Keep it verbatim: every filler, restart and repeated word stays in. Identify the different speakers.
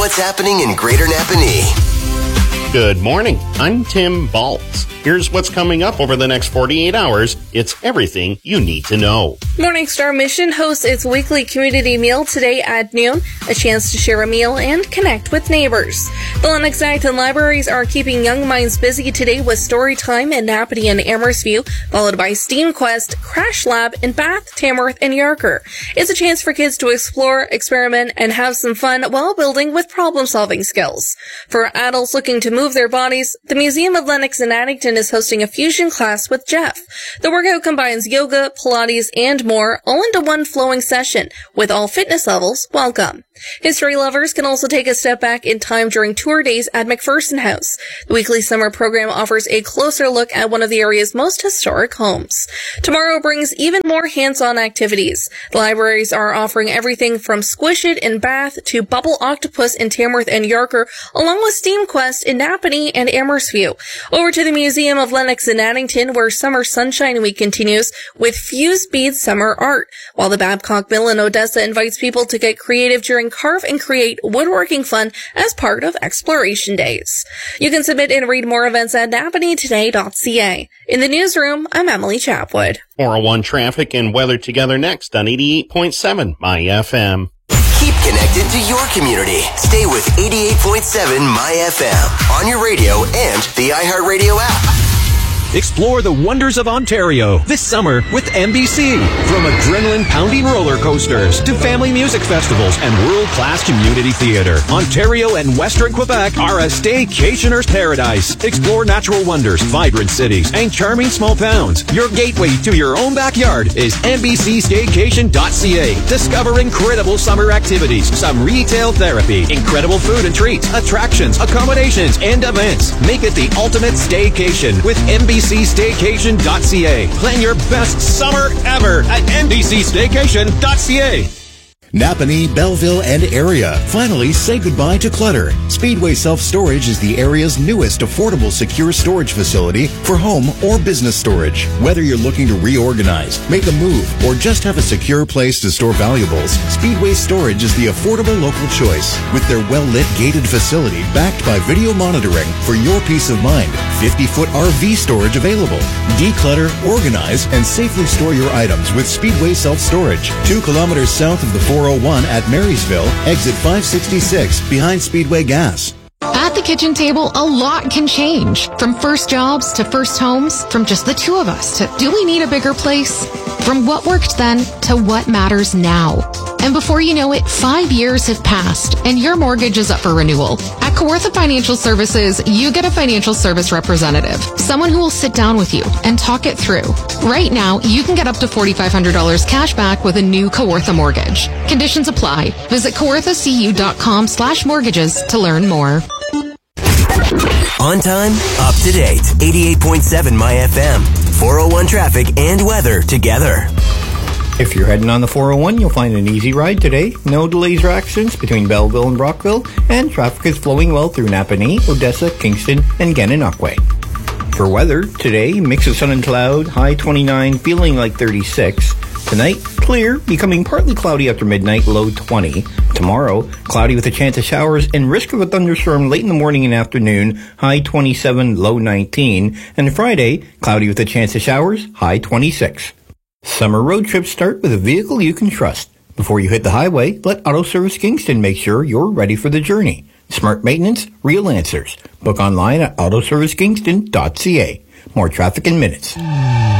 Speaker 1: what's happening in Greater Napanee.
Speaker 2: Good morning. I'm Tim Baltz. Here's what's coming up over the next forty-eight hours. It's everything you need to know.
Speaker 3: Morningstar Mission hosts its weekly community meal today at noon, a chance to share a meal and connect with neighbors. The Lennox Acton Libraries are keeping young minds busy today with story time in Napanee and Amherstview, followed by STEAM Quest, Crash Lab in Bath, Tamworth, and Yarker. It's a chance for kids to explore, experiment, and have some fun while building with problem-solving skills. For adults looking to move their bodies, the Museum of Lennox in Addington is hosting a fusion class with Jeff. The workout combines yoga, Pilates, and more, all into one flowing session, with all fitness levels welcome. History lovers can also take a step back in time during tour days at McPherson House. The weekly summer program offers a closer look at one of the area's most historic homes. Tomorrow brings even more hands-on activities. The libraries are offering everything from Squish It in Bath to Bubble Octopus in Tamworth and Yarker, along with STEAM Quest in Napanee and Amherstview. Over to the Museum of Lennox in Addington, where Summer Sunshine Week continues with Fused Bead Summer Art, while the Babcock Mill in Odessa invites people to get creative during Carve and Create woodworking fun as part of Exploration Days. You can submit and read more events at napanee today dot c a. In the newsroom, I'm Emily Chapwood.
Speaker 2: four oh one traffic and weather together next on eighty-eight point seven My F M.
Speaker 1: Keep connected to your community. Stay with eighty-eight point seven My F M on your radio and the iHeartRadio app.
Speaker 4: Explore the wonders of Ontario this summer with N B C. From adrenaline-pounding roller coasters to family music festivals and world-class community theater, Ontario and Western Quebec are a staycationer's paradise. Explore natural wonders, vibrant cities, and charming small towns. Your gateway to your own backyard is N B C staycation dot c a. Discover incredible summer activities, some retail therapy, incredible food and treats, attractions, accommodations, and events. Make it the ultimate staycation with N B C staycation dot c a. Plan your best summer ever at N B C staycation dot c a.
Speaker 5: Napanee, Belleville, and area. Finally, say goodbye to clutter. Speedway Self-Storage is the area's newest affordable secure storage facility for home or business storage. Whether you're looking to reorganize, make a move, or just have a secure place to store valuables, Speedway Storage is the affordable local choice. With their well-lit gated facility backed by video monitoring for your peace of mind, fifty-foot R V storage available. Declutter, organize, and safely store your items with Speedway Self-Storage. Two kilometers south of the four oh one at Marysville, exit five sixty-six, behind Speedway Gas.
Speaker 6: At the kitchen table, a lot can change. From first jobs to first homes, from just the two of us to do we need a bigger place? From what worked then to what matters now. And before you know it, five years have passed and your mortgage is up for renewal. At Kawartha Financial Services, you get a financial service representative, someone who will sit down with you and talk it through. Right now, you can get up to forty-five hundred dollars cash back with a new Kawartha mortgage. Conditions apply. Visit kawartha c u dot com slash mortgages to learn more.
Speaker 1: On time, up to date. eighty-eight point seven My F M. four oh one traffic and weather together.
Speaker 7: If you're heading on the four oh one, you'll find an easy ride today. No delays or accidents between Belleville and Brockville, and traffic is flowing well through Napanee, Odessa, Kingston, and Gananoque. For weather, today, mix of sun and cloud, high twenty-nine, feeling like thirty-six. Tonight, clear, becoming partly cloudy after midnight, low twenty. Tomorrow, cloudy with a chance of showers and risk of a thunderstorm late in the morning and afternoon, high twenty-seven, low nineteen. And Friday, cloudy with a chance of showers, high twenty-six. Summer road trips start with a vehicle you can trust. Before you hit the highway, let Auto Service Kingston make sure you're ready for the journey. Smart maintenance, real answers. Book online at auto service kingston dot c a. More traffic in minutes.